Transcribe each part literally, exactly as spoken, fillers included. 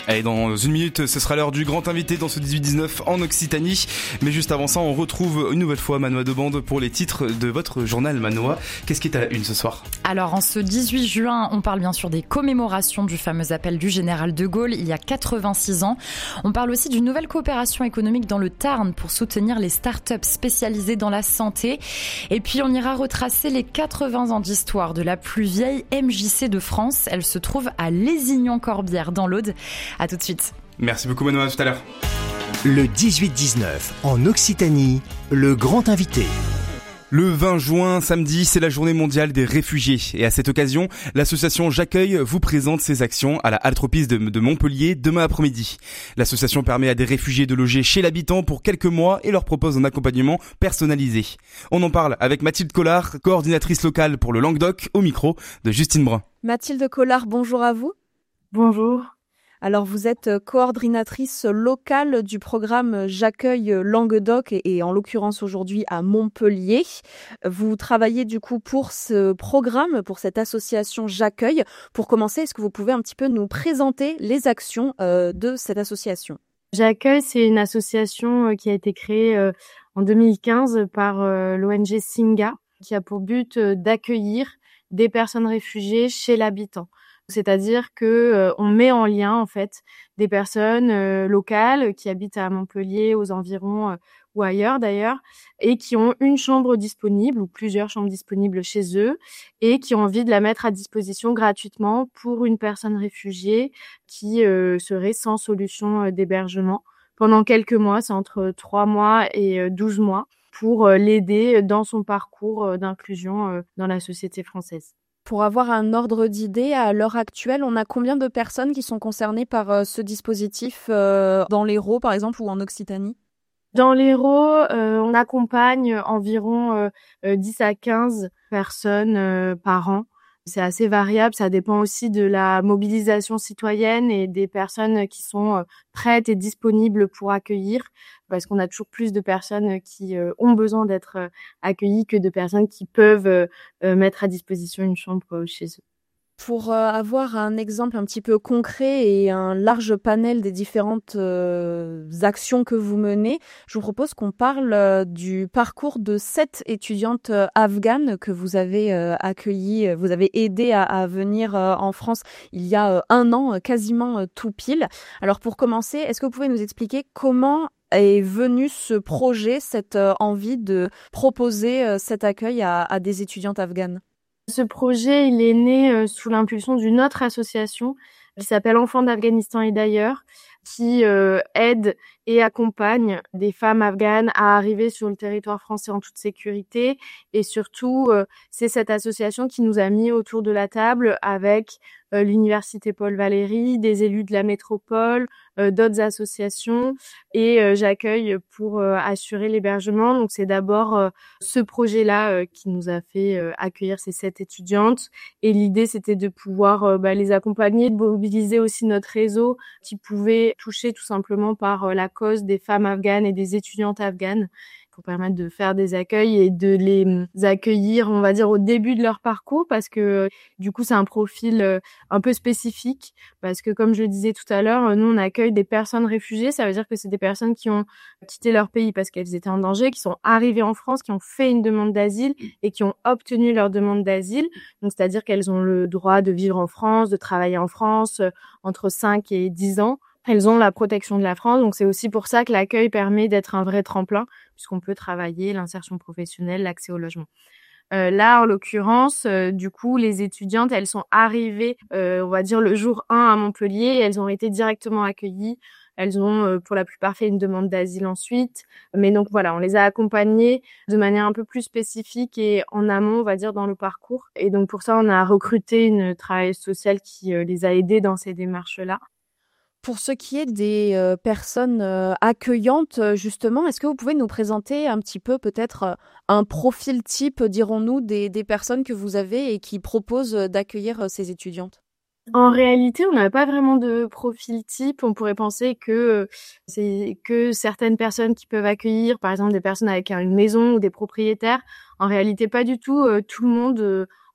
Allez, dans une minute, ce sera l'heure du grand invité dans ce dix-huit dix-neuf en Occitanie. Mais juste avant ça, on retrouve une nouvelle fois Manoa Debande pour les titres de votre journal Manoa. Qu'est-ce qui est à la une ce soir ? Alors, en ce dix-huit juin, on parle bien sûr des commémorations du fameux appel du général de Gaulle il y a quatre-vingt-six ans. On parle aussi d'une nouvelle coopération économique dans le Tarn pour soutenir les startups spécialisées dans la santé. Et puis, on ira retracer les quatre-vingts ans d'histoire de la plus vieille M J C de France. Elle se trouve à Lézignan-Corbière dans l'Aude. À tout de suite. Merci beaucoup Manoa, à tout à l'heure. Le dix-huit dix-neuf en Occitanie, le grand invité. Le vingt juin, samedi, c'est la journée mondiale des réfugiés. Et à cette occasion, l'association J'accueille vous présente ses actions à la halte Tropice de, de Montpellier demain après-midi. L'association permet à des réfugiés de loger chez l'habitant pour quelques mois et leur propose un accompagnement personnalisé. On en parle avec Mathilde Collard, coordinatrice locale pour le Languedoc, au micro de Justine Brun. Mathilde Collard, bonjour à vous. Bonjour. Alors, vous êtes coordinatrice locale du programme J'accueille Languedoc et, et en l'occurrence aujourd'hui à Montpellier. Vous travaillez du coup pour ce programme, pour cette association J'accueille. Pour commencer, est-ce que vous pouvez un petit peu nous présenter les actions euh, de cette association ? J'accueille, c'est une association qui a été créée euh, en deux mille quinze par euh, l'O N G Singa, qui a pour but euh, d'accueillir des personnes réfugiées chez l'habitant. C'est-à-dire que euh, on met en lien en fait des personnes euh, locales qui habitent à Montpellier, aux environs euh, ou ailleurs d'ailleurs, et qui ont une chambre disponible ou plusieurs chambres disponibles chez eux et qui ont envie de la mettre à disposition gratuitement pour une personne réfugiée qui euh, serait sans solution euh, d'hébergement pendant quelques mois, c'est entre trois mois et euh, douze mois, pour euh, l'aider dans son parcours euh, d'inclusion euh, dans la société française. Pour avoir un ordre d'idée, à l'heure actuelle, on a combien de personnes qui sont concernées par euh, ce dispositif euh, dans l'Hérault, par exemple, ou en Occitanie ? Dans l'Hérault, euh, on accompagne environ euh, euh, dix à quinze personnes euh, par an. C'est assez variable, ça dépend aussi de la mobilisation citoyenne et des personnes qui sont euh, prêtes et disponibles pour accueillir, parce qu'on a toujours plus de personnes qui euh, ont besoin d'être euh, accueillies que de personnes qui peuvent euh, euh, mettre à disposition une chambre euh, chez eux. Pour euh, avoir un exemple un petit peu concret et un large panel des différentes euh, actions que vous menez, je vous propose qu'on parle euh, du parcours de sept étudiantes euh, afghanes que vous avez euh, accueillies, vous avez aidé à, à venir euh, en France il y a euh, un an, euh, quasiment euh, tout pile. Alors pour commencer, est-ce que vous pouvez nous expliquer comment est venu ce projet, cette euh, envie de proposer euh, cet accueil à, à des étudiantes afghanes ? Ce projet, il est né euh, sous l'impulsion d'une autre association qui s'appelle Enfants d'Afghanistan et d'ailleurs, qui euh, aide et accompagne des femmes afghanes à arriver sur le territoire français en toute sécurité. Et surtout, euh, c'est cette association qui nous a mis autour de la table avec euh, l'université Paul Valéry, des élus de la métropole, euh, d'autres associations, et euh, j'accueille pour euh, assurer l'hébergement. Donc c'est d'abord euh, ce projet-là euh, qui nous a fait euh, accueillir ces sept étudiantes, et l'idée c'était de pouvoir euh, bah, les accompagner, de mobiliser aussi notre réseau qui pouvait toucher tout simplement par euh, la cause des femmes afghanes et des étudiantes afghanes, pour permettre de faire des accueils et de les accueillir, on va dire, au début de leur parcours, parce que du coup, c'est un profil un peu spécifique, parce que comme je le disais tout à l'heure, nous, on accueille des personnes réfugiées, ça veut dire que c'est des personnes qui ont quitté leur pays parce qu'elles étaient en danger, qui sont arrivées en France, qui ont fait une demande d'asile et qui ont obtenu leur demande d'asile. Donc, c'est-à-dire qu'elles ont le droit de vivre en France, de travailler en France, entre cinq et dix ans. Elles ont la protection de la France, donc c'est aussi pour ça que l'accueil permet d'être un vrai tremplin, puisqu'on peut travailler l'insertion professionnelle, l'accès au logement. Euh, là, en l'occurrence, euh, du coup, les étudiantes, elles sont arrivées, euh, on va dire, le jour un à Montpellier, et elles ont été directement accueillies. Elles ont, euh, pour la plupart, fait une demande d'asile ensuite. Mais donc, voilà, on les a accompagnées de manière un peu plus spécifique et en amont, on va dire, dans le parcours. Et donc, pour ça, on a recruté une travailleuse sociale qui euh, les a aidées dans ces démarches-là. Pour ce qui est des euh, personnes euh, accueillantes, justement, est-ce que vous pouvez nous présenter un petit peu peut-être euh, un profil type, dirons-nous, des, des personnes que vous avez et qui proposent d'accueillir euh, ces étudiantes ? En réalité, on n'a pas vraiment de profil type. On pourrait penser que euh, c'est que certaines personnes qui peuvent accueillir, par exemple, des personnes avec une maison ou des propriétaires. En réalité, pas du tout. Euh, tout le monde euh,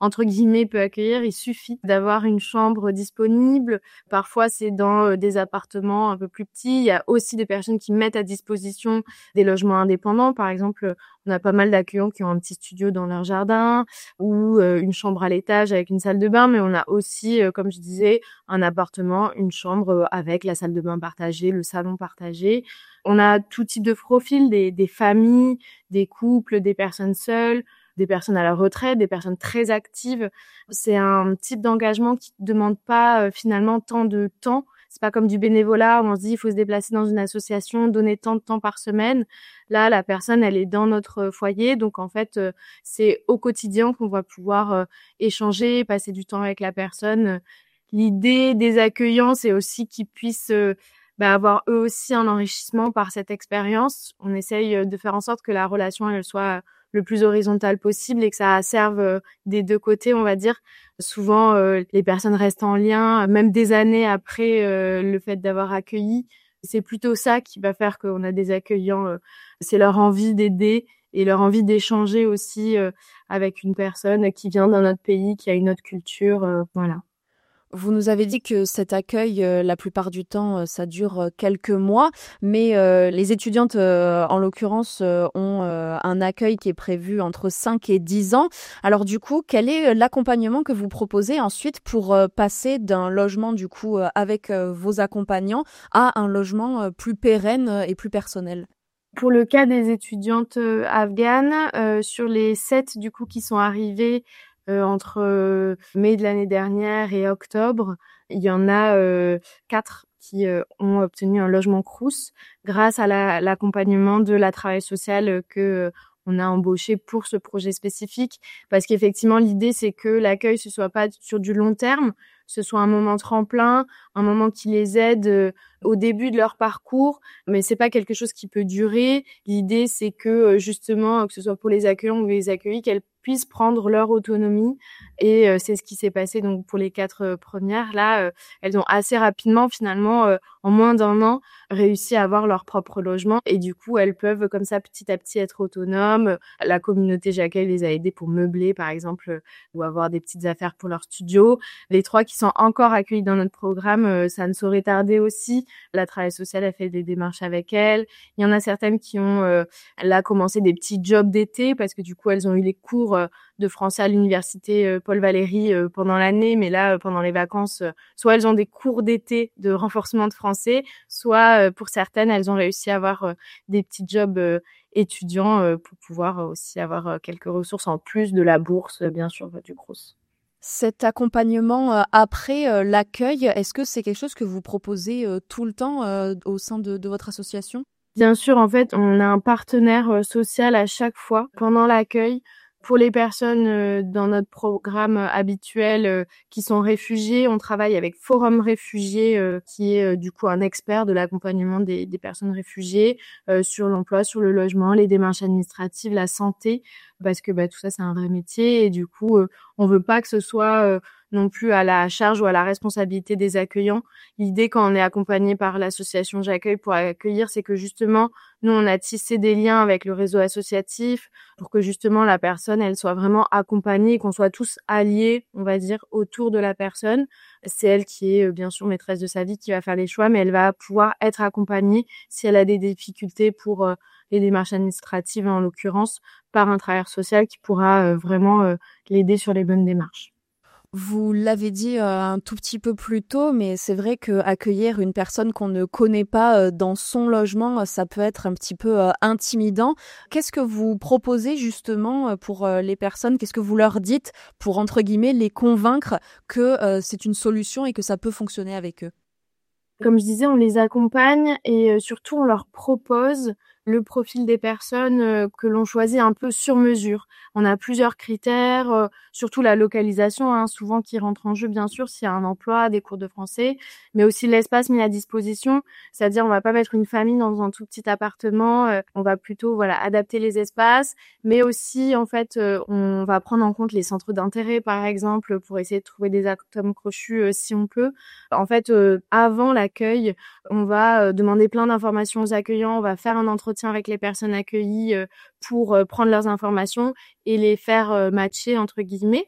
entre guillemets, peut accueillir. Il suffit d'avoir une chambre disponible. Parfois, c'est dans euh, des appartements un peu plus petits. Il y a aussi des personnes qui mettent à disposition des logements indépendants. Par exemple, on a pas mal d'accueillants qui ont un petit studio dans leur jardin ou euh, une chambre à l'étage avec une salle de bain. Mais on a aussi, euh, comme je disais, un appartement, une chambre euh, avec la salle de bain partagée, le salon partagé. On a tout type de profil, des, des familles, des couples, des personnes seules, des personnes à la retraite, des personnes très actives. C'est un type d'engagement qui ne demande pas euh, finalement tant de temps. C'est pas comme du bénévolat où on se dit il faut se déplacer dans une association, donner tant de temps par semaine. Là, la personne, elle est dans notre foyer. Donc, en fait, euh, c'est au quotidien qu'on va pouvoir euh, échanger, passer du temps avec la personne. L'idée des accueillants, c'est aussi qu'ils puissent euh, bah, avoir eux aussi un enrichissement par cette expérience. On essaye de faire en sorte que la relation elle soit le plus horizontale possible et que ça serve des deux côtés, on va dire. Souvent, euh, les personnes restent en lien, même des années après euh, le fait d'avoir accueilli. C'est plutôt ça qui va faire qu'on a des accueillants. Euh, c'est leur envie d'aider et leur envie d'échanger aussi euh, avec une personne qui vient d'un autre pays, qui a une autre culture. Euh, voilà. Vous nous avez dit que cet accueil, euh, la plupart du temps, euh, ça dure euh, quelques mois, mais euh, les étudiantes, euh, en l'occurrence, euh, ont euh, un accueil qui est prévu entre cinq et dix ans. Alors du coup, quel est l'accompagnement que vous proposez ensuite pour euh, passer d'un logement du coup euh, avec euh, vos accompagnants à un logement euh, plus pérenne euh, et plus personnel? Pour le cas des étudiantes euh, afghanes, euh, sur les sept du coup qui sont arrivées Euh, entre euh, mai de l'année dernière et octobre, il y en a euh, quatre qui euh, ont obtenu un logement Crous grâce à la, l'accompagnement de la travailleuse sociale euh, que euh, on a embauché pour ce projet spécifique. Parce qu'effectivement, l'idée, c'est que l'accueil, ce soit pas sur du long terme, ce soit un moment tremplin, un moment qui les aide euh, au début de leur parcours, mais c'est pas quelque chose qui peut durer. L'idée, c'est que euh, justement, que ce soit pour les accueillants ou les accueillis, qu'elles puissent prendre leur autonomie. Et euh, c'est ce qui s'est passé donc pour les quatre euh, premières. Là, euh, elles ont assez rapidement, finalement, euh, en moins d'un an, réussi à avoir leur propre logement. Et du coup, elles peuvent comme ça petit à petit être autonomes. La communauté J'accueille les a aidées pour meubler, par exemple, euh, ou avoir des petites affaires pour leur studio. Les trois qui sont encore accueillis dans notre programme, euh, ça ne saurait tarder aussi. La travailleuse sociale a fait des démarches avec elles. Il y en a certaines qui ont euh, là commencé des petits jobs d'été parce que du coup, elles ont eu les cours euh, de français à l'université euh, Paul Valéry euh, pendant l'année, mais là, euh, pendant les vacances, euh, soit elles ont des cours d'été de renforcement de français, soit euh, pour certaines, elles ont réussi à avoir euh, des petits jobs euh, étudiants euh, pour pouvoir euh, aussi avoir euh, quelques ressources en plus de la bourse, euh, bien sûr, du Crous. Cet accompagnement euh, après euh, l'accueil, est-ce que c'est quelque chose que vous proposez euh, tout le temps euh, au sein de, de votre association? Bien sûr, en fait, on a un partenaire euh, social à chaque fois pendant l'accueil. Pour les personnes euh, dans notre programme euh, habituel euh, qui sont réfugiées, on travaille avec Forum Réfugiés, euh, qui est euh, du coup un expert de l'accompagnement des, des personnes réfugiées euh, sur l'emploi, sur le logement, les démarches administratives, la santé, parce que bah, tout ça c'est un vrai métier et du coup euh, on veut pas que ce soit euh, non plus à la charge ou à la responsabilité des accueillants. L'idée quand on est accompagné par l'association J'accueille pour accueillir, c'est que justement nous on a tissé des liens avec le réseau associatif pour que justement la personne elle soit vraiment accompagnée, qu'on soit tous alliés, on va dire, autour de la personne. C'est elle qui est bien sûr maîtresse de sa vie, qui va faire les choix, mais elle va pouvoir être accompagnée si elle a des difficultés pour euh, les démarches administratives en l'occurrence par un travailleur social qui pourra euh, vraiment euh, l'aider sur les bonnes démarches. Vous l'avez dit euh, un tout petit peu plus tôt, mais c'est vrai que accueillir une personne qu'on ne connaît pas euh, dans son logement, euh, ça peut être un petit peu euh, intimidant. Qu'est-ce que vous proposez justement euh, pour euh, les personnes? Qu'est-ce que vous leur dites pour, entre guillemets, les convaincre que euh, c'est une solution et que ça peut fonctionner avec eux? Comme je disais, on les accompagne et euh, surtout on leur propose le profil des personnes euh, que l'on choisit un peu sur mesure. On a plusieurs critères, euh, surtout la localisation, hein, souvent qui rentre en jeu bien sûr s'il y a un emploi, des cours de français, mais aussi l'espace mis à disposition. C'est-à-dire on va pas mettre une famille dans un tout petit appartement, euh, on va plutôt voilà adapter les espaces, mais aussi en fait euh, on va prendre en compte les centres d'intérêt par exemple pour essayer de trouver des atomes crochus euh, si on peut. En fait, euh, avant l'accueil, on va euh, demander plein d'informations aux accueillants, on va faire un entretien avec les personnes accueillies euh, pour euh, prendre leurs informations et les faire euh, matcher entre guillemets.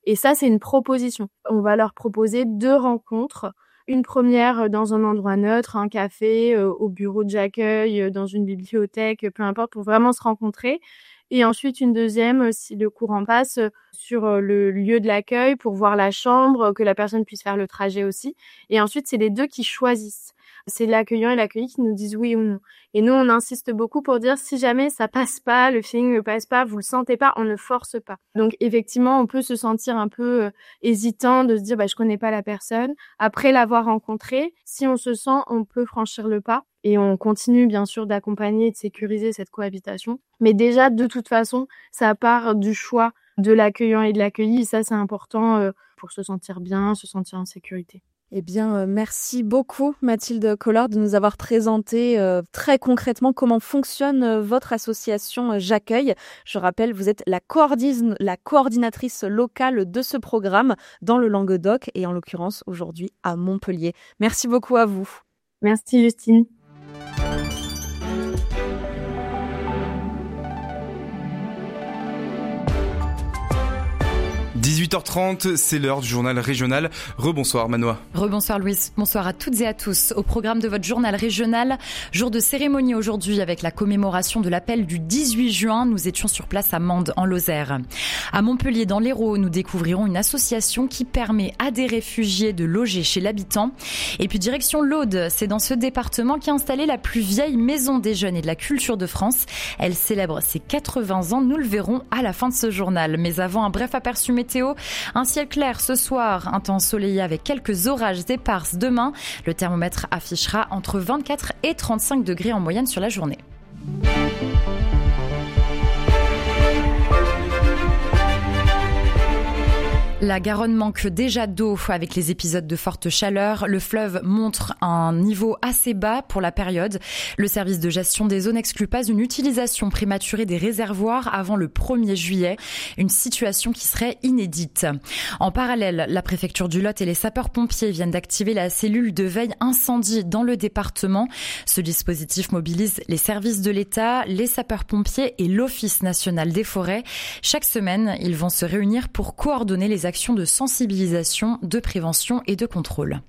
Et ça, c'est une proposition. On va leur proposer deux rencontres. Une première dans un endroit neutre, un café, euh, au bureau d'accueil, euh, dans une bibliothèque, peu importe, pour vraiment se rencontrer. Et ensuite, une deuxième, si le courant passe, sur le lieu de l'accueil pour voir la chambre, que la personne puisse faire le trajet aussi. Et ensuite, c'est les deux qui choisissent. C'est l'accueillant et l'accueilli qui nous disent oui ou non. Et nous, on insiste beaucoup pour dire si jamais ça passe pas, le feeling ne passe pas, vous le sentez pas, on ne force pas. Donc effectivement, on peut se sentir un peu euh, hésitant de se dire bah je connais pas la personne. Après l'avoir rencontrée, si on se sent, on peut franchir le pas. Et on continue bien sûr d'accompagner et de sécuriser cette cohabitation. Mais déjà, de toute façon, ça part du choix de l'accueillant et de l'accueilli. Et ça, c'est important euh, pour se sentir bien, se sentir en sécurité. Eh bien, euh, merci beaucoup Mathilde Collard de nous avoir présenté euh, très concrètement comment fonctionne euh, votre association euh, J'accueille. Je rappelle, vous êtes la, coordine, la coordinatrice locale de ce programme dans le Languedoc et en l'occurrence aujourd'hui à Montpellier. Merci beaucoup à vous. Merci Justine. dix-huit heures trente, c'est l'heure du journal régional. Rebonsoir Manoa. Rebonsoir Louise, bonsoir à toutes et à tous. Au programme de votre journal régional, jour de cérémonie aujourd'hui avec la commémoration de l'appel du dix-huit juin. Nous étions sur place à Mende en Lozère. À Montpellier dans l'Hérault, nous découvrirons une association qui permet à des réfugiés de loger chez l'habitant. Et puis direction l'Aude, c'est dans ce département qu'est installée la plus vieille maison des jeunes et de la culture de France. Elle célèbre ses quatre-vingts ans, nous le verrons à la fin de ce journal. Mais avant, un bref aperçu météo. Un ciel clair ce soir, un temps ensoleillé avec quelques orages éparses demain. Le thermomètre affichera entre vingt-quatre et trente-cinq degrés en moyenne sur la journée. La Garonne manque déjà d'eau avec les épisodes de forte chaleur. Le fleuve montre un niveau assez bas pour la période. Le service de gestion des eaux n'exclut pas une utilisation prématurée des réservoirs avant le premier juillet. Une situation qui serait inédite. En parallèle, la préfecture du Lot et les sapeurs-pompiers viennent d'activer la cellule de veille incendie dans le département. Ce dispositif mobilise les services de l'État, les sapeurs-pompiers et l'Office national des forêts. Chaque semaine, ils vont se réunir pour coordonner les actions de sensibilisation, de prévention et de contrôle.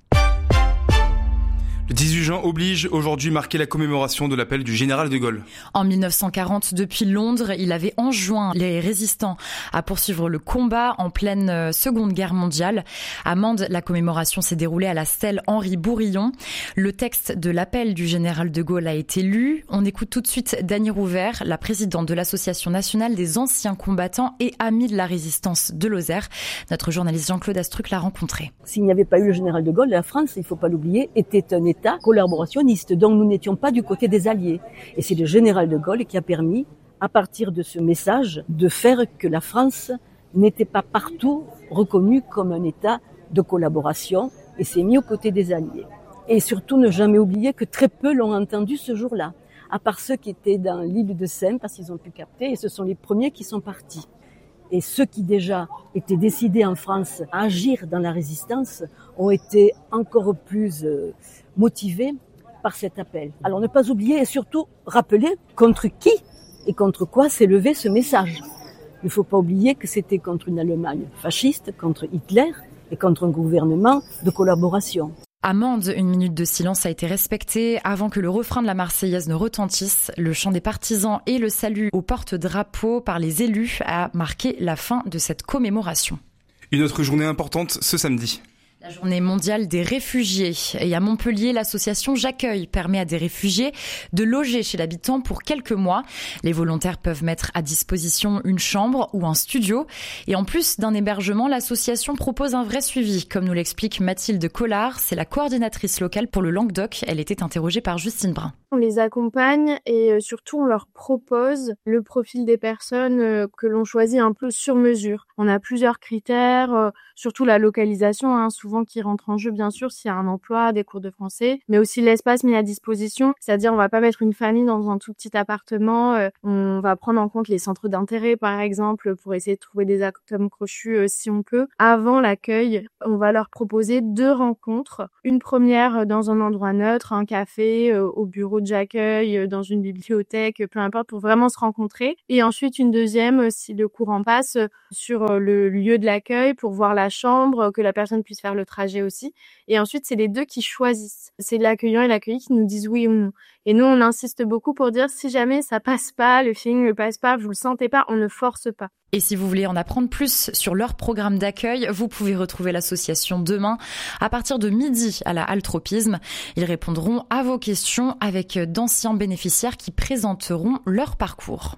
Le dix-huit juin oblige aujourd'hui marquer la commémoration de l'appel du général de Gaulle. En mille neuf cent quarante, depuis Londres, il avait enjoint les résistants à poursuivre le combat en pleine Seconde Guerre mondiale. À Mende, la commémoration s'est déroulée à la stèle Henri Bourillon. Le texte de l'appel du général de Gaulle a été lu. On écoute tout de suite Dany Rouvert, la présidente de l'Association nationale des anciens combattants et amis de la résistance de Lozère. Notre journaliste Jean-Claude Astruc l'a rencontré. S'il n'y avait pas eu le général de Gaulle, la France, il ne faut pas l'oublier, était un État collaborationniste, donc nous n'étions pas du côté des Alliés. Et c'est le général de Gaulle qui a permis, à partir de ce message, de faire que la France n'était pas partout reconnue comme un État de collaboration et s'est mis aux côtés des Alliés. Et surtout, ne jamais oublier que très peu l'ont entendu ce jour-là, à part ceux qui étaient dans l'île de Seine, parce qu'ils ont pu capter, et ce sont les premiers qui sont partis. Et ceux qui déjà étaient décidés en France à agir dans la résistance ont été encore plus euh, motivés par cet appel. Alors ne pas oublier et surtout rappeler contre qui et contre quoi s'est levé ce message. Il ne faut pas oublier que c'était contre une Allemagne fasciste, contre Hitler et contre un gouvernement de collaboration. À Mende, une minute de silence a été respectée avant que le refrain de la Marseillaise ne retentisse. Le chant des partisans et le salut au porte-drapeau par les élus a marqué la fin de cette commémoration. Une autre journée importante ce samedi. La journée mondiale des réfugiés. Et à Montpellier, l'association J'accueille permet à des réfugiés de loger chez l'habitant pour quelques mois. Les volontaires peuvent mettre à disposition une chambre ou un studio. Et en plus d'un hébergement, l'association propose un vrai suivi, comme nous l'explique Mathilde Collard. C'est la coordinatrice locale pour le Languedoc. Elle était interrogée par Justine Brun. On les accompagne et surtout on leur propose le profil des personnes que l'on choisit un peu sur mesure. On a plusieurs critères, surtout la localisation. Hein. Souvent souvent qui rentre en jeu, bien sûr, s'il y a un emploi, des cours de français, mais aussi l'espace mis à disposition. C'est-à-dire, on va pas mettre une famille dans un tout petit appartement. Euh, on va prendre en compte les centres d'intérêt, par exemple, pour essayer de trouver des atomes crochus euh, si on peut. Avant l'accueil, on va leur proposer deux rencontres. Une première dans un endroit neutre, un café, euh, au bureau d'accueil, euh, dans une bibliothèque, peu importe, pour vraiment se rencontrer. Et ensuite, une deuxième, euh, si le courant passe, euh, sur euh, le lieu de l'accueil pour voir la chambre, euh, que la personne puisse faire le trajet aussi. Et ensuite, c'est les deux qui choisissent. C'est l'accueillant et l'accueilli qui nous disent oui ou non. Et nous, on insiste beaucoup pour dire si jamais ça passe pas, le feeling ne passe pas, vous le sentez pas, on ne force pas. Et si vous voulez en apprendre plus sur leur programme d'accueil, vous pouvez retrouver l'association demain à partir de midi à la Halle Tropisme. Ils répondront à vos questions avec d'anciens bénéficiaires qui présenteront leur parcours.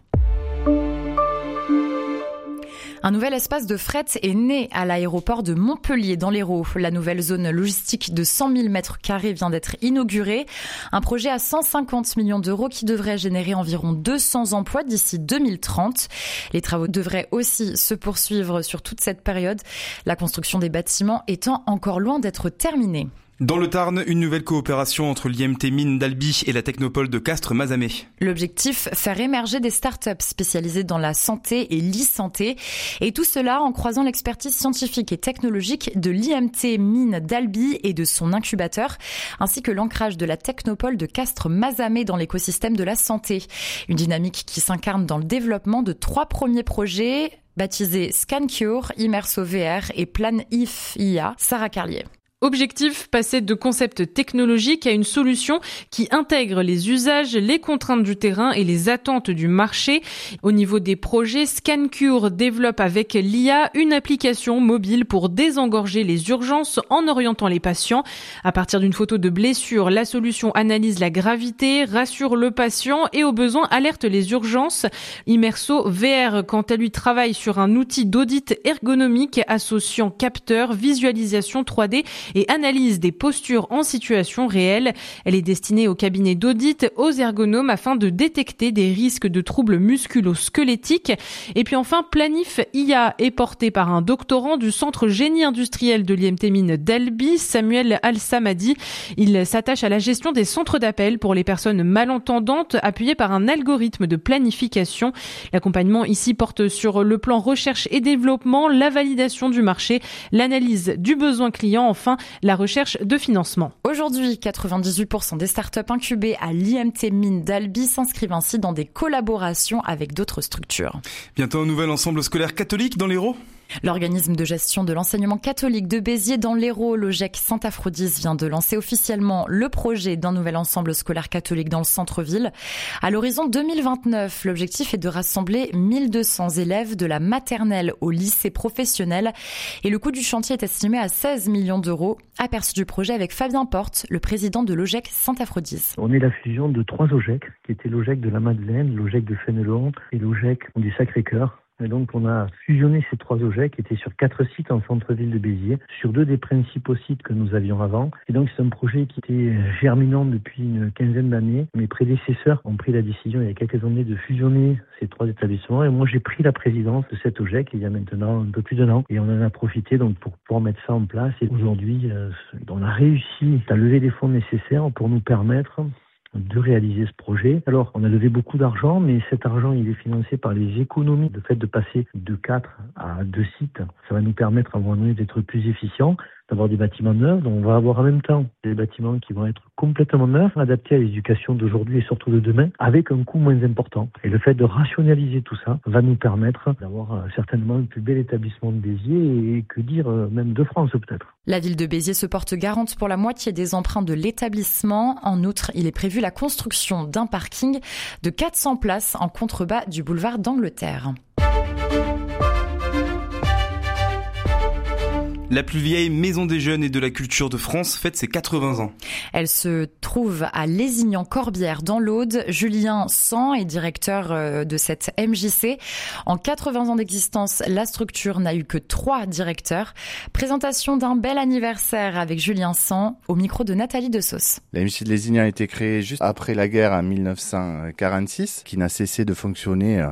Un nouvel espace de fret est né à l'aéroport de Montpellier dans l'Hérault. La nouvelle zone logistique de cent mille mètres carrés vient d'être inaugurée. Un projet à cent cinquante millions d'euros qui devrait générer environ deux cents emplois d'ici deux mille trente. Les travaux devraient aussi se poursuivre sur toute cette période, la construction des bâtiments étant encore loin d'être terminée. Dans le Tarn, une nouvelle coopération entre l'I M T Mines d'Albi et la technopole de Castres-Mazamet. L'objectif, faire émerger des startups spécialisées dans la santé et l'e-santé. Et tout cela en croisant l'expertise scientifique et technologique de l'I M T Mines d'Albi et de son incubateur, ainsi que l'ancrage de la technopole de Castres-Mazamet dans l'écosystème de la santé. Une dynamique qui s'incarne dans le développement de trois premiers projets baptisés ScanCure, Immerso V R et PlanIF I A. Sarah Carlier. Objectif, passer de concept technologique à une solution qui intègre les usages, les contraintes du terrain et les attentes du marché. Au niveau des projets, ScanCure développe avec l'I A une application mobile pour désengorger les urgences en orientant les patients. À partir d'une photo de blessure, la solution analyse la gravité, rassure le patient et au besoin alerte les urgences. Immerso V R, quant à lui, travaille sur un outil d'audit ergonomique associant capteurs, visualisation trois D et analyse des postures en situation réelle. Elle est destinée aux cabinets d'audit, aux ergonomes afin de détecter des risques de troubles musculo-squelettiques. Et puis enfin, PlanIF I A est porté par un doctorant du Centre Génie Industriel de l'I M T Mines d'Albi, Samuel Al-Samadi. Il s'attache à la gestion des centres d'appel pour les personnes malentendantes, appuyé par un algorithme de planification. L'accompagnement ici porte sur le plan recherche et développement, la validation du marché, l'analyse du besoin client, enfin la recherche de financement. Aujourd'hui, quatre-vingt-dix-huit pour cent des startups incubées à l'I M T Mines d'Albi s'inscrivent ainsi dans des collaborations avec d'autres structures. Bientôt un nouvel ensemble scolaire catholique dans l'Hérault. L'organisme de gestion de l'enseignement catholique de Béziers dans l'Hérault, l'Ogec Saint-Aphrodis, vient de lancer officiellement le projet d'un nouvel ensemble scolaire catholique dans le centre-ville. À l'horizon deux mille vingt-neuf, l'objectif est de rassembler mille deux cents élèves de la maternelle au lycée professionnel et le coût du chantier est estimé à seize millions d'euros. Aperçu du projet avec Fabien Porte, le président de l'Ogec Saint-Aphrodis. On est la fusion de trois Ogec, qui étaient l'Ogec de la Madeleine, l'Ogec de Fénelon et l'Ogec du Sacré-Cœur. Et donc, on a fusionné ces trois Ogec qui étaient sur quatre sites en centre-ville de Béziers, sur deux des principaux sites que nous avions avant. Et donc, c'est un projet qui était germinant depuis une quinzaine d'années. Mes prédécesseurs ont pris la décision il y a quelques années de fusionner ces trois établissements. Et moi, j'ai pris la présidence de cet Ogec il y a maintenant un peu plus d'un an. Et on en a profité donc pour pouvoir mettre ça en place. Et aujourd'hui, euh, on a réussi à lever les fonds nécessaires pour nous permettre de réaliser ce projet. Alors, on a levé beaucoup d'argent, mais cet argent, il est financé par les économies. Le fait de passer de quatre à deux sites, ça va nous permettre à un moment donné d'être plus efficients, d'avoir des bâtiments neufs. Donc, on va avoir en même temps des bâtiments qui vont être complètement neufs, adaptés à l'éducation d'aujourd'hui et surtout de demain, avec un coût moins important. Et le fait de rationaliser tout ça va nous permettre d'avoir certainement le plus bel établissement de Béziers et que dire même de France peut-être. La ville de Béziers se porte garante pour la moitié des emprunts de l'établissement. En outre, il est prévu la construction d'un parking de quatre cents places en contrebas du boulevard d'Angleterre. La plus vieille maison des jeunes et de la culture de France fête ses quatre-vingts ans. Elle se trouve à Lézignan-Corbière dans l'Aude. Julien Sang est directeur de cette M J C. En quatre-vingts ans d'existence, la structure n'a eu que trois directeurs. Présentation d'un bel anniversaire avec Julien Sang au micro de Nathalie Desauce. La M J C de Lézignan a été créée juste après la guerre en mille neuf cent quarante-six, qui n'a cessé de fonctionner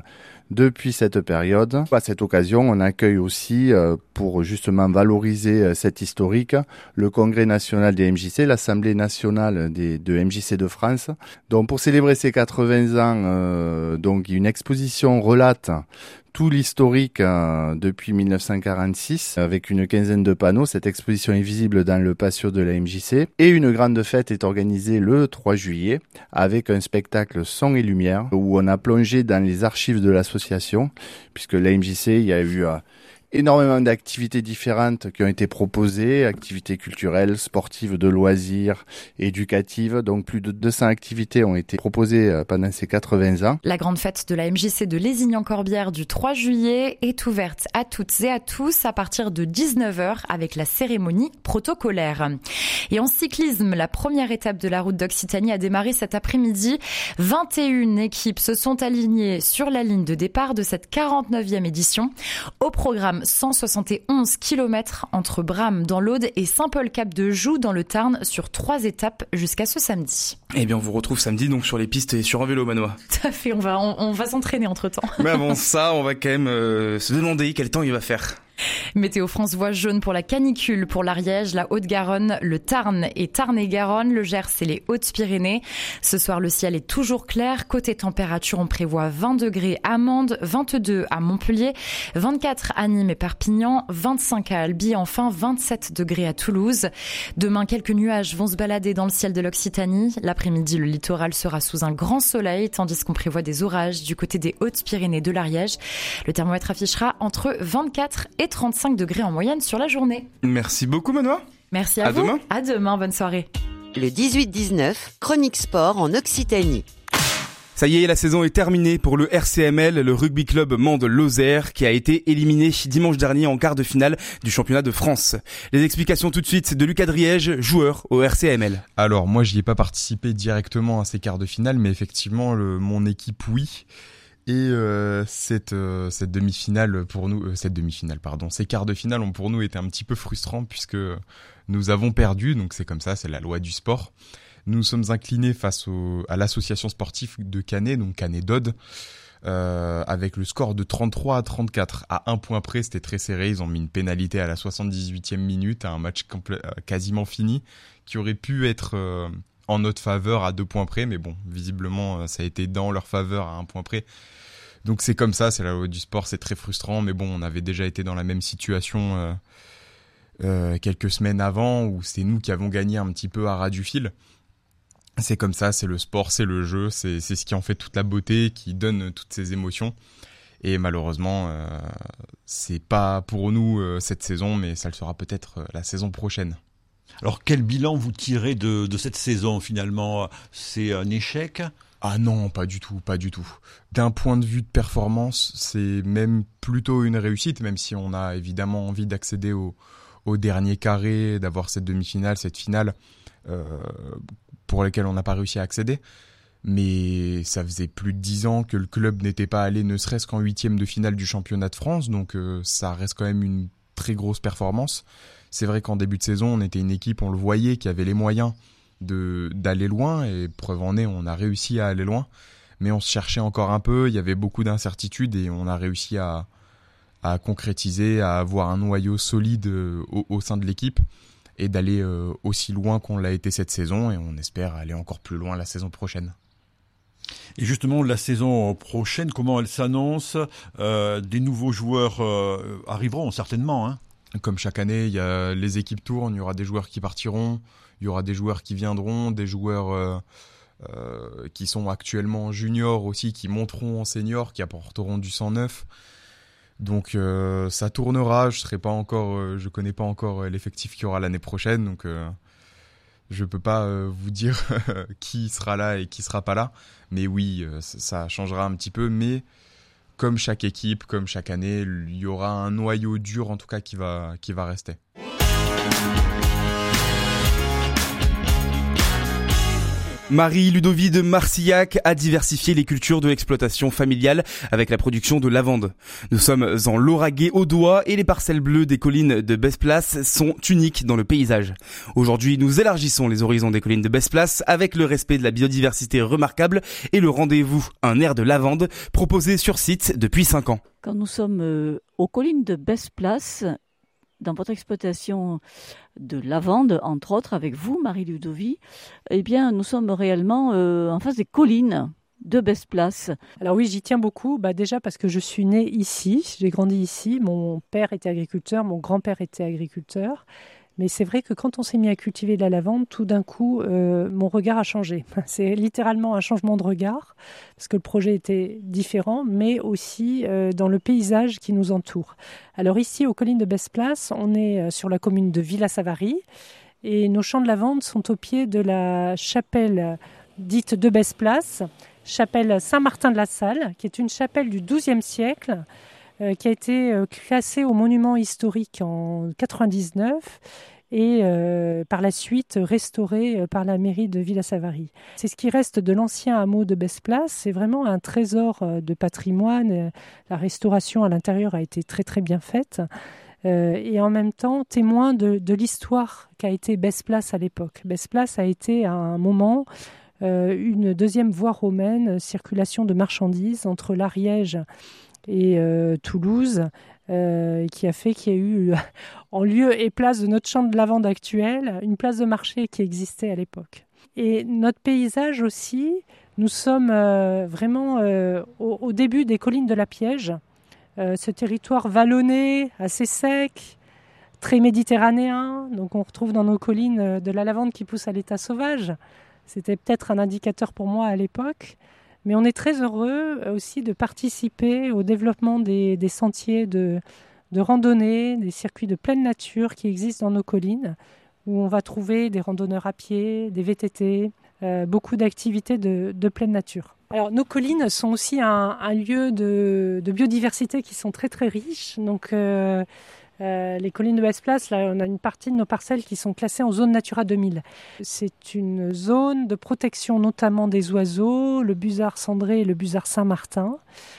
depuis cette période. À cette occasion, on accueille aussi, euh, pour justement valoriser euh, cet historique, le Congrès national des M J C, l'Assemblée nationale des, de M J C de France. Donc pour célébrer ces quatre-vingts ans, euh, donc une exposition relate tout l'historique euh, depuis mille neuf cent quarante-six avec une quinzaine de panneaux. Cette exposition est visible dans le patio de la M J C et une grande fête est organisée le trois juillet avec un spectacle son et lumière où on a plongé dans les archives de l'association puisque la M J C, il y a eu euh, énormément d'activités différentes qui ont été proposées, activités culturelles, sportives, de loisirs, éducatives. Donc plus de deux cents activités ont été proposées pendant ces quatre-vingts ans. La grande fête de la M J C de Lézignan-Corbière du trois juillet est ouverte à toutes et à tous à partir de dix-neuf heures avec la cérémonie protocolaire. Et en cyclisme, la première étape de la route d'Occitanie a démarré cet après-midi. vingt et une équipes se sont alignées sur la ligne de départ de cette quarante-neuvième édition. Au programme, cent soixante et onze kilomètres entre Bram dans l'Aude et Saint-Paul-Cap-de-Joux dans le Tarn sur trois étapes jusqu'à ce samedi. Eh bien, on vous retrouve samedi donc sur les pistes et sur un vélo, Manoa. Tout à fait, on va, on, on va s'entraîner entre-temps. Mais avant ça, on va quand même euh, se demander quel temps il va faire. Météo France voit jaune pour la canicule pour l'Ariège, la Haute-Garonne, le Tarn et Tarn-et-Garonne, le Gers et les Hautes-Pyrénées. Ce soir, le ciel est toujours clair. Côté température, on prévoit vingt degrés à Mende, vingt-deux à Montpellier, vingt-quatre à Nîmes et Perpignan, vingt-cinq à Albi, enfin vingt-sept degrés à Toulouse. Demain, quelques nuages vont se balader dans le ciel de l'Occitanie. L'après-midi, le littoral sera sous un grand soleil, tandis qu'on prévoit des orages du côté des Hautes-Pyrénées de l'Ariège. Le thermomètre affichera entre vingt-quatre et trente-cinq degrés en moyenne sur la journée. Merci beaucoup, Manoa. Merci à, à vous. Demain. À demain, bonne soirée. Le dix-huit dix-neuf, Chronique Sport en Occitanie. Ça y est, la saison est terminée pour le R C M L, le rugby club Mende-Lozère, qui a été éliminé dimanche dernier en quart de finale du championnat de France. Les explications tout de suite de Lucas Driège, joueur au R C M L. Alors, moi, j'y ai pas participé directement à ces quarts de finale, mais effectivement, le, mon équipe, oui. Et euh, cette euh, cette demi-finale pour nous, euh, cette demi-finale pardon, ces quarts de finale ont pour nous été un petit peu frustrants puisque nous avons perdu, donc c'est comme ça, c'est la loi du sport. Nous nous sommes inclinés face au, à l'association sportive de Canet, donc Canet-Dode, euh, avec le score de trente-trois à trente-quatre. À un point près, c'était très serré, ils ont mis une pénalité à la soixante-dix-huitième minute, à un match compl- quasiment fini, qui aurait pu être... Euh, en notre faveur à deux points près, mais bon, visiblement, ça a été dans leur faveur à un point près. Donc c'est comme ça, c'est la loi du sport, c'est très frustrant, mais bon, on avait déjà été dans la même situation euh, euh, quelques semaines avant, où c'est nous qui avons gagné un petit peu à ras du fil. C'est comme ça, c'est le sport, c'est le jeu, c'est, c'est ce qui en fait toute la beauté, qui donne toutes ces émotions. Et malheureusement, euh, c'est pas pour nous euh, cette saison, mais ça le sera peut-être euh, la saison prochaine. Alors, quel bilan vous tirez de, de cette saison, finalement ? C'est un échec ? Ah non, pas du tout, pas du tout. D'un point de vue de performance, c'est même plutôt une réussite, même si on a évidemment envie d'accéder au, au dernier carré, d'avoir cette demi-finale, cette finale, euh, pour laquelle on n'a pas réussi à accéder. Mais ça faisait plus de dix ans que le club n'était pas allé ne serait-ce qu'en huitième de finale du championnat de France, donc euh, ça reste quand même une très grosse performance. C'est vrai qu'en début de saison, on était une équipe, on le voyait, qui avait les moyens de, d'aller loin. Et preuve en est, on a réussi à aller loin. Mais on se cherchait encore un peu, il y avait beaucoup d'incertitudes et on a réussi à, à concrétiser, à avoir un noyau solide au, au sein de l'équipe et d'aller euh, aussi loin qu'on l'a été cette saison. Et on espère aller encore plus loin la saison prochaine. Et justement, la saison prochaine, comment elle s'annonce ? euh, Des nouveaux joueurs euh, arriveront certainement, hein ? Comme chaque année, il y a les équipes tournent, il y aura des joueurs qui partiront, il y aura des joueurs qui viendront, des joueurs euh, euh, qui sont actuellement juniors aussi, qui monteront en senior, qui apporteront du sang neuf. Donc euh, ça tournera, je serai pas encore, euh, je connais pas encore l'effectif qu'il y aura l'année prochaine, donc euh, je peux pas euh, vous dire qui sera là et qui sera pas là. Mais oui, euh, ça changera un petit peu, mais comme chaque équipe, comme chaque année, il y aura un noyau dur en tout cas qui va, qui va rester. Marie-Ludovie de Marcillac a diversifié les cultures de l'exploitation familiale avec la production de lavande. Nous sommes en Lauragais audois et les parcelles bleues des collines de Besse-Place sont uniques dans le paysage. Aujourd'hui, nous élargissons les horizons des collines de Besse-Place avec le respect de la biodiversité remarquable et le rendez-vous, un air de lavande, proposé sur site depuis cinq ans. Quand nous sommes euh, aux collines de Besse-Place, dans votre exploitation de lavande, entre autres, avec vous, Marie-Ludovie, eh bien, nous sommes réellement euh, en face des collines de Besse-Place. Alors oui, j'y tiens beaucoup. Bah déjà parce que je suis née ici, j'ai grandi ici. Mon père était agriculteur, mon grand-père était agriculteur. Mais c'est vrai que quand on s'est mis à cultiver de la lavande, tout d'un coup, euh, mon regard a changé. C'est littéralement un changement de regard, parce que le projet était différent, mais aussi euh, dans le paysage qui nous entoure. Alors ici, aux collines de Besse-Place, on est sur la commune de Villa-Savary, et nos champs de lavande sont au pied de la chapelle dite de Besse-Place, chapelle Saint-Martin de la Salle, qui est une chapelle du douzième siècle, Euh, qui a été euh, classé au monument historique en quatre-vingt-dix-neuf et euh, par la suite restauré euh, par la mairie de Villa-Savary. C'est ce qui reste de l'ancien hameau de Besse-Place. C'est vraiment un trésor euh, de patrimoine. Euh, la restauration à l'intérieur a été très très bien faite euh, et en même temps témoin de, de l'histoire qu'a été Besse-Place à l'époque. Besse-Place a été à un moment euh, une deuxième voie romaine, circulation de marchandises entre l'Ariège et euh, Toulouse, euh, qui a fait qu'il y a eu, en lieu et place de notre champ de lavande actuel, une place de marché qui existait à l'époque. Et notre paysage aussi, nous sommes euh, vraiment euh, au, au début des collines de la Piège, euh, ce territoire vallonné, assez sec, très méditerranéen. Donc on retrouve dans nos collines de la lavande qui pousse à l'état sauvage. C'était peut-être un indicateur pour moi à l'époque. Mais on est très heureux aussi de participer au développement des, des sentiers de, de randonnée, des circuits de pleine nature qui existent dans nos collines, où on va trouver des randonneurs à pied, des V T T, euh, beaucoup d'activités de, de pleine nature. Alors, nos collines sont aussi un, un lieu de, de biodiversité qui sont très très riches. Donc, euh, Euh, les collines de Besse-Place, là, on a une partie de nos parcelles qui sont classées en zone Natura deux mille. C'est une zone de protection notamment des oiseaux, le busard cendré et le busard Saint-Martin.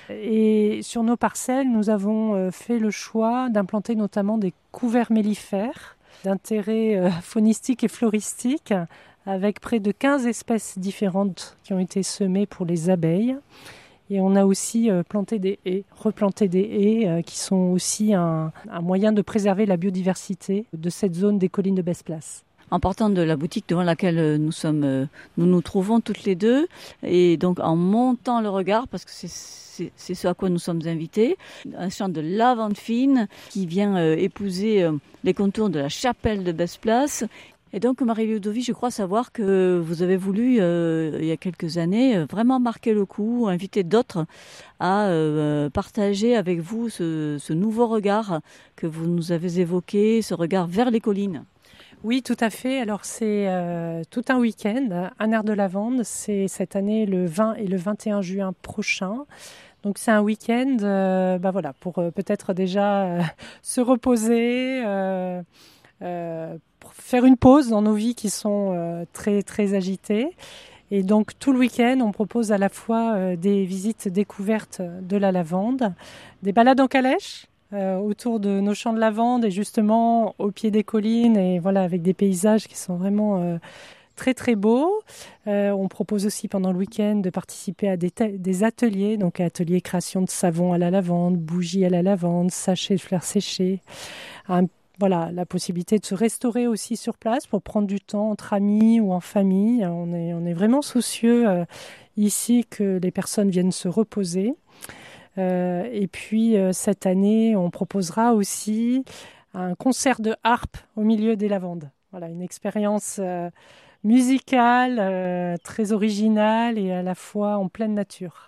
Et sur nos parcelles, nous avons fait le choix d'implanter notamment des couverts mellifères d'intérêt euh, faunistique et floristique, avec près de quinze espèces différentes qui ont été semées pour les abeilles. Et on a aussi euh, planté des haies, replanté des haies euh, qui sont aussi un, un moyen de préserver la biodiversité de cette zone des collines de Besse-Place. En partant de la boutique devant laquelle nous sommes, euh, nous nous trouvons toutes les deux, et donc en montant le regard, parce que c'est, c'est, c'est ce à quoi nous sommes invités, un champ de lavande fine qui vient euh, épouser euh, les contours de la chapelle de Besse-Place. Et donc, Marie-Ludovie, je crois savoir que vous avez voulu, euh, il y a quelques années, vraiment marquer le coup, inviter d'autres à euh, partager avec vous ce, ce nouveau regard que vous nous avez évoqué, ce regard vers les collines. Oui, tout à fait. Alors, c'est euh, tout un week-end, un air de lavande. C'est cette année le vingt et le vingt et un juin prochain. Donc, c'est un week-end euh, bah voilà, pour euh, peut-être déjà euh, se reposer, euh, euh, faire une pause dans nos vies qui sont euh, très très agitées. Et donc tout le week-end, on propose à la fois euh, des visites découvertes de la lavande, des balades en calèche euh, autour de nos champs de lavande et justement au pied des collines, et voilà, avec des paysages qui sont vraiment euh, très très beaux. Euh, on propose aussi pendant le week-end de participer à des, te- des ateliers, donc ateliers création de savon à la lavande, bougies à la lavande, sachets de fleurs séchées, un Voilà, la possibilité de se restaurer aussi sur place pour prendre du temps entre amis ou en famille. On est, on est vraiment soucieux euh, ici que les personnes viennent se reposer. Euh, et puis, euh, cette année, on proposera aussi un concert de harpe au milieu des lavandes. Voilà, une expérience euh, musicale euh, très originale et à la fois en pleine nature.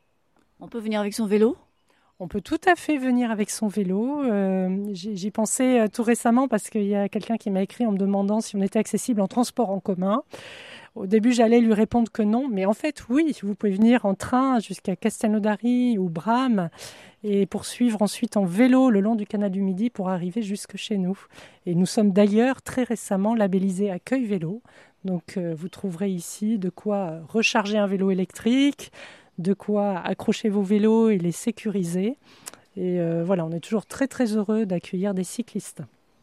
On peut venir avec son vélo ? On peut tout à fait venir avec son vélo. Euh, j'y, j'y pensais euh, tout récemment parce qu'il y a quelqu'un qui m'a écrit en me demandant si on était accessible en transport en commun. Au début, j'allais lui répondre que non, mais en fait, oui, vous pouvez venir en train jusqu'à Castelnaudary ou Bram et poursuivre ensuite en vélo le long du canal du Midi pour arriver jusque chez nous. Et nous sommes d'ailleurs très récemment labellisés Accueil Vélo. Donc euh, vous trouverez ici de quoi recharger un vélo électrique, de quoi accrocher vos vélos et les sécuriser. Et euh, voilà, on est toujours très très heureux d'accueillir des cyclistes.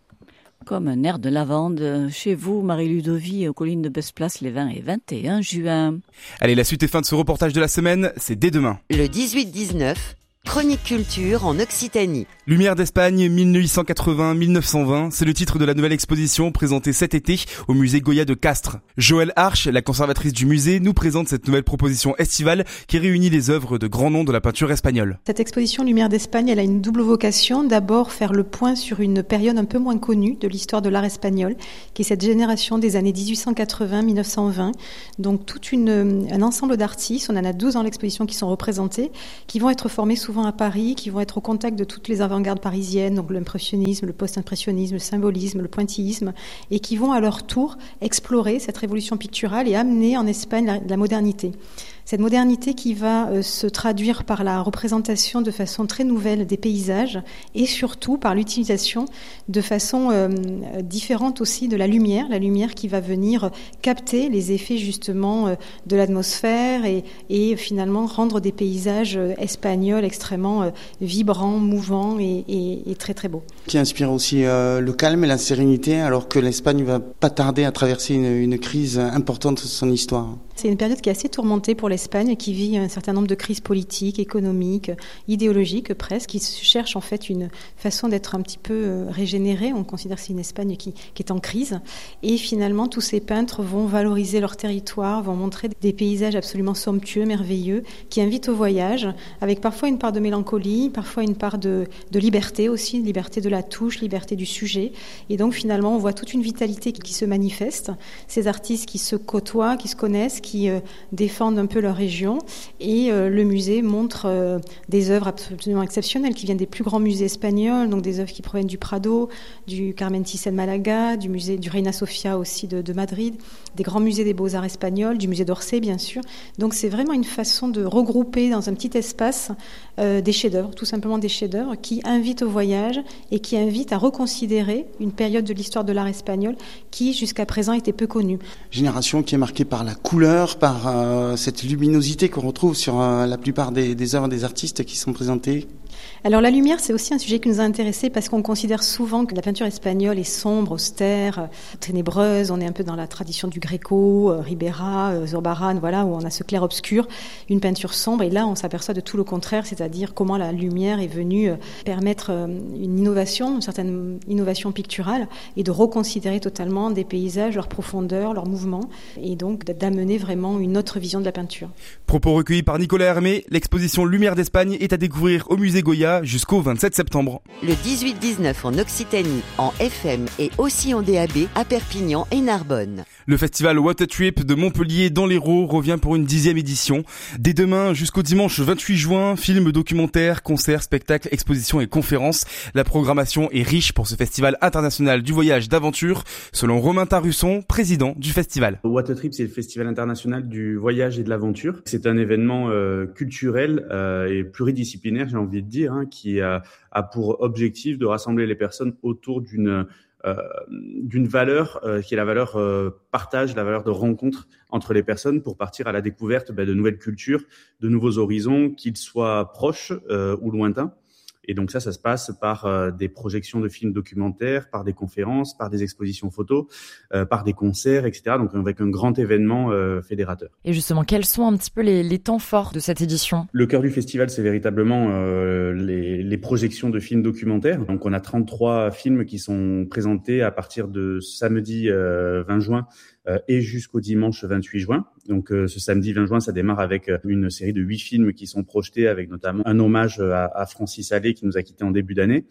Comme un air de lavande chez vous, Marie-Ludovie, aux collines de Besse-Place, les vingt et vingt et un juin. Allez, la suite et fin de ce reportage de la semaine, c'est dès demain. Le dix-huit dix-neuf, Chronique Culture en Occitanie. Lumière d'Espagne mille huit cent quatre-vingts à mille neuf cent vingt, c'est le titre de la nouvelle exposition présentée cet été au musée Goya de Castres. Joëlle Arche, la conservatrice du musée, nous présente cette nouvelle proposition estivale qui réunit les œuvres de grands noms de la peinture espagnole. Cette exposition Lumière d'Espagne, elle a une double vocation. D'abord, faire le point sur une période un peu moins connue de l'histoire de l'art espagnol, qui est cette génération des années dix-huit cent quatre-vingts à mille neuf cent vingt. Donc, tout une, un ensemble d'artistes, on en a douze dans l'exposition qui sont représentés, qui vont être formés souvent à Paris, qui vont être au contact de toutes les avant-gardes parisiennes, donc l'impressionnisme, le post-impressionnisme, le symbolisme, le pointillisme, et qui vont à leur tour explorer cette révolution picturale et amener en Espagne la, la modernité. Cette modernité qui va euh, se traduire par la représentation de façon très nouvelle des paysages et surtout par l'utilisation de façon euh, différente aussi de la lumière, la lumière qui va venir capter les effets justement euh, de l'atmosphère et, et finalement rendre des paysages euh, espagnols extrêmement euh, vibrants, mouvants et, et, et très très beaux. Qui inspire aussi euh, le calme et la sérénité alors que l'Espagne va pas tarder à traverser une, une crise importante de son histoire. C'est une période qui est assez tourmentée pour l'Espagne, qui vit un certain nombre de crises politiques, économiques, idéologiques presque, qui cherche en fait une façon d'être un petit peu régénérée. On considère que c'est une Espagne qui, qui est en crise. Et finalement, tous ces peintres vont valoriser leur territoire, vont montrer des paysages absolument somptueux, merveilleux, qui invitent au voyage, avec parfois une part de mélancolie, parfois une part de, de liberté aussi, liberté de la touche, liberté du sujet. Et donc finalement, on voit toute une vitalité qui, qui se manifeste. Ces artistes qui se côtoient, qui se connaissent, qui euh, défendent un peu leur région, et euh, le musée montre euh, des œuvres absolument exceptionnelles qui viennent des plus grands musées espagnols, donc des œuvres qui proviennent du Prado, du Carmen Thyssen Malaga, du musée du Reina Sofia aussi de, de Madrid, des grands musées des beaux-arts espagnols, du musée d'Orsay bien sûr. Donc c'est vraiment une façon de regrouper dans un petit espace euh, des chefs-d'œuvre, tout simplement des chefs-d'œuvre qui invitent au voyage et qui invitent à reconsidérer une période de l'histoire de l'art espagnol qui jusqu'à présent était peu connue. Génération qui est marquée par la couleur, par euh, cette luminosité qu'on retrouve sur euh, la plupart des, des œuvres des artistes qui sont présentés. Alors la lumière, c'est aussi un sujet qui nous a intéressés parce qu'on considère souvent que la peinture espagnole est sombre, austère, ténébreuse. On est un peu dans la tradition du Greco, euh, Ribera, euh, Zurbarán, voilà, où on a ce clair-obscur, une peinture sombre. Et là, on s'aperçoit de tout le contraire, c'est-à-dire comment la lumière est venue euh, permettre euh, une innovation, une certaine innovation picturale, et de reconsidérer totalement des paysages, leur profondeur, leur mouvement, et donc d'amener vraiment une autre vision de la peinture. Propos recueillis par Nicolas Hermé, l'exposition Lumière d'Espagne est à découvrir au musée Goya jusqu'au vingt-sept septembre. Le dix-huit dix-neuf en Occitanie, en F M et aussi en D A B à Perpignan et Narbonne. Le festival What a Trip de Montpellier dans l'Hérault revient pour une dixième édition. Dès demain jusqu'au dimanche vingt-huit juin, films, documentaires, concerts, spectacles, expositions et conférences. La programmation est riche pour ce festival international du voyage d'aventure, selon Romain Tarusson, président du festival. What a Trip, c'est le festival international du voyage et de l'aventure. C'est un événement euh, culturel euh, et pluridisciplinaire, j'ai envie de dire, hein, qui a, a pour objectif de rassembler les personnes autour d'une euh, d'une valeur euh, qui est la valeur euh, partage, la valeur de rencontre entre les personnes pour partir à la découverte bah, de nouvelles cultures, de nouveaux horizons, qu'ils soient proches euh, ou lointains. Et donc ça, ça se passe par euh, des projections de films documentaires, par des conférences, par des expositions photos, euh, par des concerts, et cetera. Donc avec un grand événement euh, fédérateur. Et justement, quels sont un petit peu les, les temps forts de cette édition ? Le cœur du festival, c'est véritablement euh, les, les projections de films documentaires. Donc on a trente-trois films qui sont présentés à partir de samedi euh, vingt juin euh, et jusqu'au dimanche vingt-huit juin. Donc euh, ce samedi vingt juin, ça démarre avec une série de huit films qui sont projetés, avec notamment un hommage à, à Francis Allais qui nous a quittés en début d'année.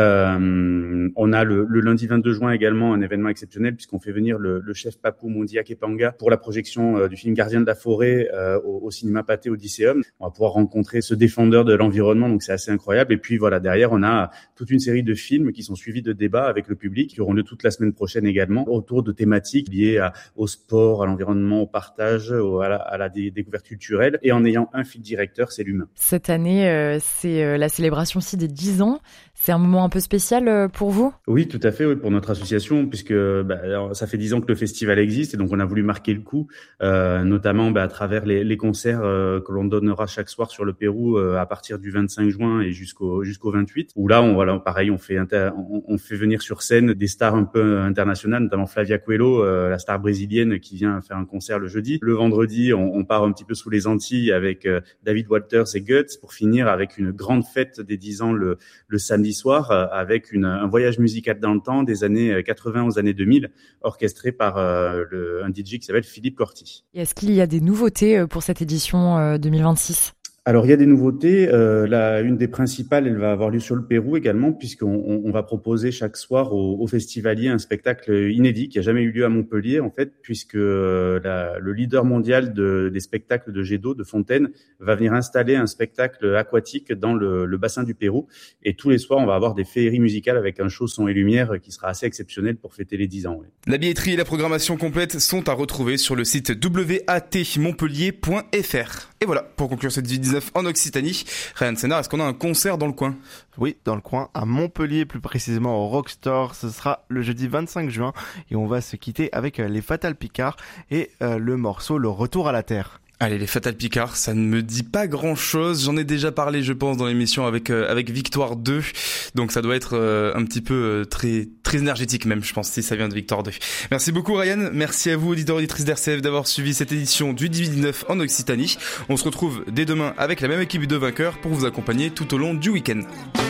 Euh, on a le, le lundi vingt-deux juin également un événement exceptionnel puisqu'on fait venir le, le chef Papou Mondia Kepanga pour la projection euh, du film Gardien de la forêt euh, au, au cinéma Pathé Odysseum. On va pouvoir rencontrer ce défendeur de l'environnement, donc c'est assez incroyable. Et puis voilà, derrière on a toute une série de films qui sont suivis de débats avec le public qui auront lieu toute la semaine prochaine également autour de thématiques liées à, au sport, à l'environnement, au partage, au, à la, à la dé- découverte culturelle, et en ayant un fil directeur, c'est l'humain. Cette année, euh, c'est euh, la célébration aussi des dix ans. C'est un moment un peu spécial pour vous ? Oui, tout à fait, oui, pour notre association, puisque bah, alors, ça fait dix ans que le festival existe et donc on a voulu marquer le coup, euh, notamment bah, à travers les, les concerts euh, que l'on donnera chaque soir sur le Pérou euh, à partir du vingt-cinq juin et jusqu'au jusqu'au vingt-huit. Où là, on voilà, pareil, on fait inter, on, on fait venir sur scène des stars un peu internationales, notamment Flavia Coelho, euh, la star brésilienne qui vient faire un concert le jeudi. Le vendredi, on, on part un petit peu sous les Antilles avec euh, David Walters et Guts pour finir avec une grande fête des dix ans le, le samedi soir euh, avec une, un voyage musical dans le temps des années quatre-vingts aux années deux mille, orchestré par euh, le, un D J qui s'appelle Philippe Corti. Et est-ce qu'il y a des nouveautés pour cette édition euh, deux mille vingt-six ? Alors, il y a des nouveautés. Euh, là, une des principales, elle va avoir lieu sur le Pérou également, puisqu'on on, on va proposer chaque soir aux, aux festivaliers un spectacle inédit qui a jamais eu lieu à Montpellier, en fait, puisque euh, la, le leader mondial de, des spectacles de jet d'eau, de fontaine, va venir installer un spectacle aquatique dans le, le bassin du Pérou. Et tous les soirs, on va avoir des féeries musicales avec un show son et lumière qui sera assez exceptionnel pour fêter les dix ans. Oui. La billetterie et la programmation complète sont à retrouver sur le site w a t montpellier point f r. Et voilà, pour conclure cette dix-neuf en Occitanie, Ryan Sénard, est-ce qu'on a un concert dans le coin ? Oui, dans le coin, à Montpellier, plus précisément au Rockstore. Ce sera le jeudi vingt-cinq juin et on va se quitter avec les Fatal Picard et euh, le morceau Le Retour à la Terre. Allez, les Fatal Picard, ça ne me dit pas grand-chose. J'en ai déjà parlé, je pense, dans l'émission avec euh, avec Victoire deux. Donc ça doit être euh, un petit peu euh, très très énergétique même, je pense, si ça vient de Victoire deux. Merci beaucoup Ryan. Merci à vous, auditeurs et auditrices d'R C F, d'avoir suivi cette édition du dix-neuf en Occitanie. On se retrouve dès demain avec la même équipe de vainqueurs pour vous accompagner tout au long du week-end.